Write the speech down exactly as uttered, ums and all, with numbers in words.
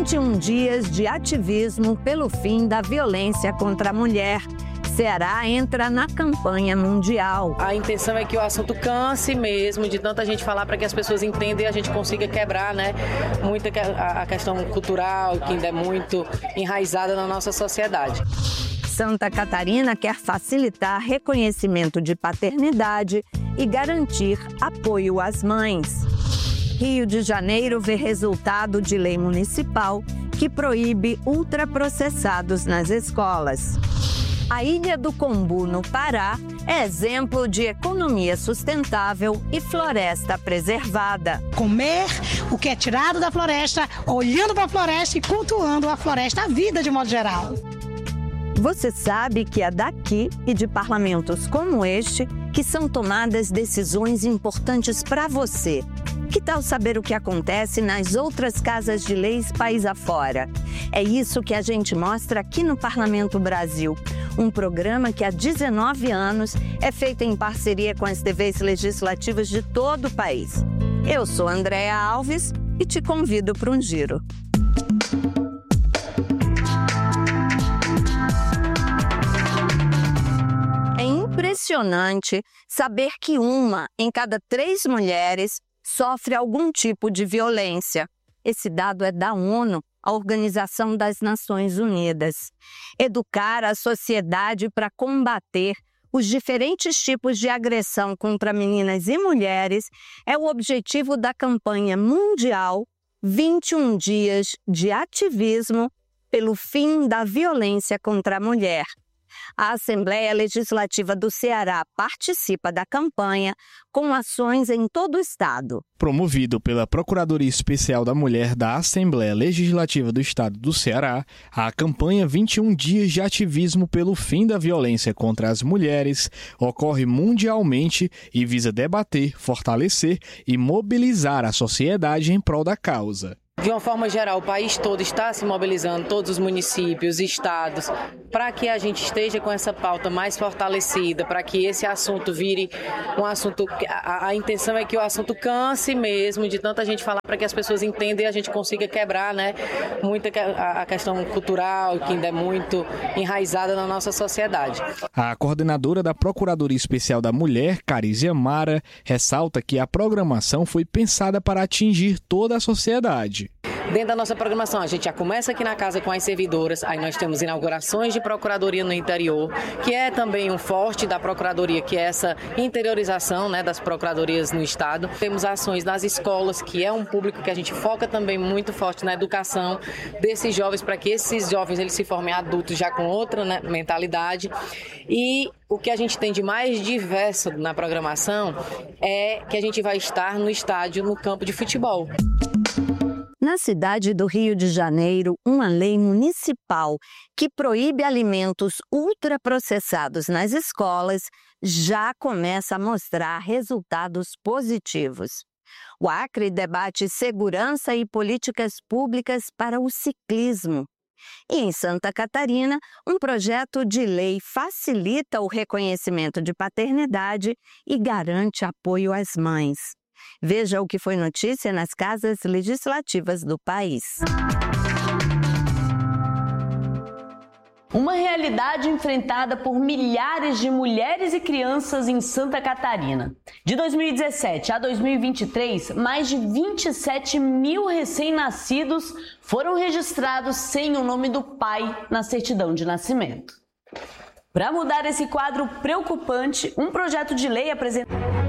vinte e um dias de ativismo pelo fim da violência contra a mulher. Ceará entra na campanha mundial. A intenção é que o assunto canse mesmo, de tanta gente falar, para que as pessoas entendam e a gente consiga quebrar, né, muito a questão cultural, que ainda é muito enraizada na nossa sociedade. Santa Catarina quer facilitar reconhecimento de paternidade e garantir apoio às mães. Rio de Janeiro vê resultado de lei municipal que proíbe ultraprocessados nas escolas. A Ilha do Combu, no Pará, é exemplo de economia sustentável e floresta preservada. Comer o que é tirado da floresta, olhando para a floresta e cultuando a floresta, a vida de modo geral. Você sabe que é daqui e de parlamentos como este que são tomadas decisões importantes para você. Que tal saber o que acontece nas outras casas de leis país afora? É isso que a gente mostra aqui no Parlamento Brasil, um programa que há dezenove anos é feito em parceria com as T Vs legislativas de todo o país. Eu sou Andréa Alves e te convido para um giro. É impressionante saber que uma em cada três mulheres sofre algum tipo de violência. Esse dado é da ONU, a Organização das Nações Unidas. Educar a sociedade para combater os diferentes tipos de agressão contra meninas e mulheres é o objetivo da campanha mundial vinte e um dias de ativismo pelo fim da violência contra a mulher. A Assembleia Legislativa do Ceará participa da campanha com ações em todo o estado. Promovido pela Procuradoria Especial da Mulher da Assembleia Legislativa do Estado do Ceará, a campanha vinte e um dias de ativismo pelo fim da violência contra as mulheres ocorre mundialmente e visa debater, fortalecer e mobilizar a sociedade em prol da causa. De uma forma geral, o país todo está se mobilizando, todos os municípios, estados, para que a gente esteja com essa pauta mais fortalecida, para que esse assunto vire um assunto... A, a intenção é que o assunto canse mesmo, de tanta gente falar, para que as pessoas entendam e a gente consiga quebrar, né, muito a, a questão cultural, que ainda é muito enraizada na nossa sociedade. A coordenadora da Procuradoria Especial da Mulher, Carízia Mara, ressalta que a programação foi pensada para atingir toda a sociedade. Dentro da nossa programação, a gente já começa aqui na casa com as servidoras, aí nós temos inaugurações de procuradoria no interior, que é também um forte da procuradoria, que é essa interiorização, né, das procuradorias no estado. Temos ações nas escolas, que é um público que a gente foca também muito forte na educação desses jovens, para que esses jovens eles se formem adultos já com outra, né, mentalidade. E o que a gente tem de mais diverso na programação é que a gente vai estar no estádio, no campo de futebol. Na cidade do Rio de Janeiro, uma lei municipal que proíbe alimentos ultraprocessados nas escolas já começa a mostrar resultados positivos. O Acre debate segurança e políticas públicas para o ciclismo. E em Santa Catarina, um projeto de lei facilita o reconhecimento de paternidade e garante apoio às mães. Veja o que foi notícia nas casas legislativas do país. Uma realidade enfrentada por milhares de mulheres e crianças em Santa Catarina. De dois mil e dezessete a dois mil e vinte e três, mais de vinte e sete mil recém-nascidos foram registrados sem o nome do pai na certidão de nascimento. Para mudar esse quadro preocupante, um projeto de lei apresentado...